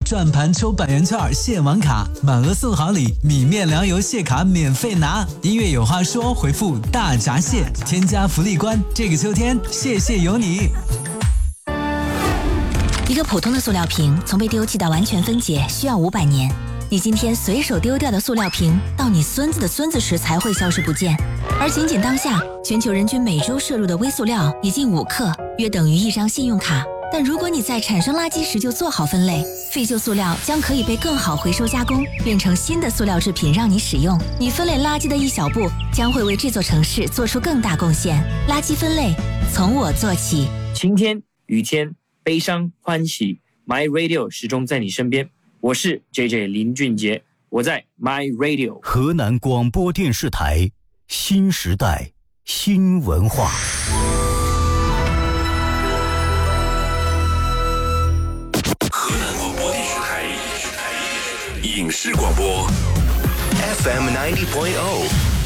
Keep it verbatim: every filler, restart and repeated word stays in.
转盘抽百元券、蟹网卡，满额送好礼，米面粮油蟹卡免费拿。音乐有话说，回复大闸蟹，添加福利关。这个秋天，谢谢有你。 一个普通的塑料瓶从被丢弃到完全分解需要五百年，你今天随手丢掉的塑料瓶，到你孙子的孙子时才会消失不见。而仅仅当下，全球人均每周摄入的微塑料已近五克，约等于一张信用卡。但如果你在产生垃圾时就做好分类，废旧塑料将可以被更好回收加工，变成新的塑料制品让你使用。你分类垃圾的一小步，将会为这座城市做出更大贡献。垃圾分类，从我做起。 晴天、雨天、悲伤、欢喜 ，My Radio 始终在你身边。我是 J J 林俊杰，我在 My Radio 河南广播电视台新时代新文化。 河南广播电视台影视广播 F M ninety point oh